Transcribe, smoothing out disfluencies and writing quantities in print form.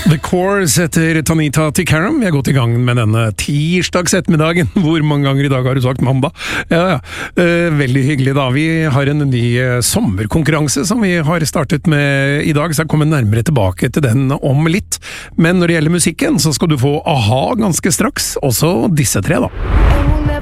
The Course etter Tanita Tikaram. Vi er godt i gang med denne tirsdagsettermiddagen. Hvor mange ganger i dag har du sagt mandag? Ja. Veldig hyggelig da. Vi har en ny sommerkonkurranse som vi har startet med i dag, så jeg kommer nærmere tilbake til den om litt. Men når det gjelder musikken, så skal du få A-ha ganske straks. Også disse tre da.